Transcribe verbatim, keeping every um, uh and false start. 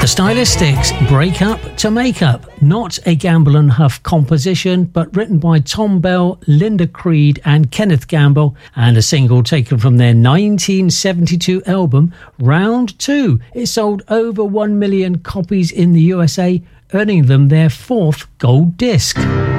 The Stylistics, Break Up to Make Up. Not a Gamble and Huff composition, but written by Tom Bell, Linda Creed and Kenneth Gamble, and a single taken from their nineteen seventy-two album, Round Two. It sold over one million copies in the U S A, earning them their fourth gold disc.